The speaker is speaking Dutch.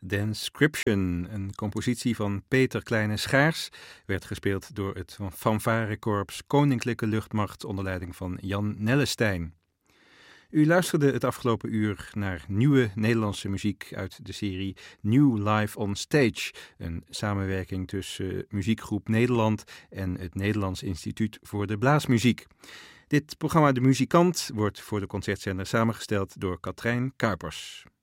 Danscription, een compositie van Peter Kleine-Schaars, werd gespeeld door het fanfarekorps Koninklijke Luchtmacht onder leiding van Jan Nellestein. U luisterde het afgelopen uur naar nieuwe Nederlandse muziek uit de serie New Live on Stage, een samenwerking tussen Muziekgroep Nederland en het Nederlands Instituut voor de Blaasmuziek. Dit programma De Muzikant wordt voor de concertzender samengesteld door Katrijn Kuipers.